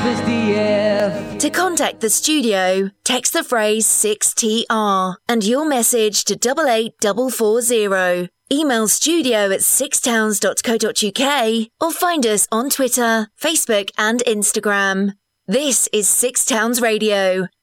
SDF. To contact the studio, text the phrase 6TR and your message to 88440. Email studio@sixtowns.co.uk or find us on Twitter, Facebook and Instagram. This is Six Towns Radio,